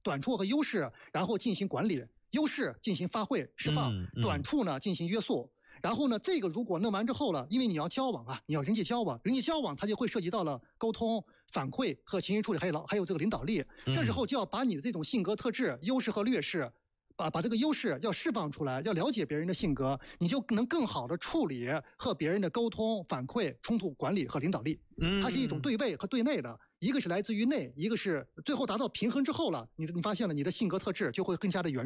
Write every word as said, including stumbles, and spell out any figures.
短处和优势，然后进行管理，优势进行发挥释放， 嗯嗯、 短处呢进行约束。然后呢，这个如果弄完之后了，因为你要交往啊，你要人际交往，人际交往它就会涉及到了沟通、反馈和情绪处理，还有还有这个领导力。这时候就要把你的这种性格特质、优势和劣势，把把这个优势要释放出来，要了解别人的性格，你就能更好的处理和别人的沟通、反馈、冲突管理和领导力。它是一种对外和对内的，一个是来自于内，一个是最后达到平衡之后了，你你发现了你的性格特质就会更加的圆。